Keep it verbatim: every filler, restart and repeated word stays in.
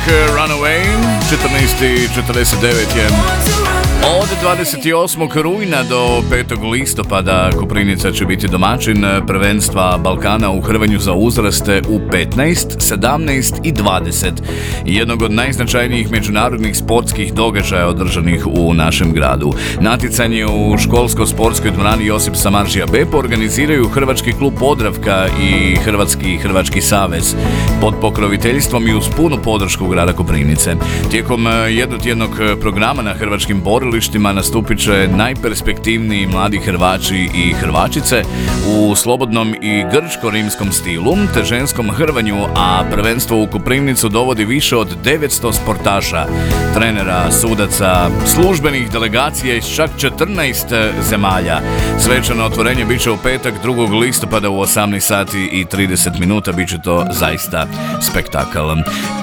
Runaway, četrnaest i četrdeset devet je. Od dvadeset osmog rujna do petog listopada Koprivnica će biti domaćin prvenstva Balkana u hrvanju za uzraste u petnaest, sedamnaest i dvadeset. Jednog od najznačajnijih međunarodnih sportskih događaja održanih u našem gradu. Natjecanje u školsko-sportskoj dvorani Josip Samardžija Bep organiziraju Hrvački klub Podravka i Hrvatski Hrvački savez pod pokroviteljstvom i uz punu podršku grada Koprivnice. Tijekom jednotjednog programa na hrvačkim borilištima nastupit će najperspektivniji mladi Hrvači i Hrvačice u slobodnom i grčko-rimskom stilu te ženskom hrvanju, a prvenstvo u Koprivnicu dovodi više od devetsto sportaša, trenera, sudaca, službenih delegacija iz čak četrnaest zemalja. Svečano otvorenje bit će u petak drugog listopada u osamnaest sati i trideset minuta, bit će to zaista spektakl.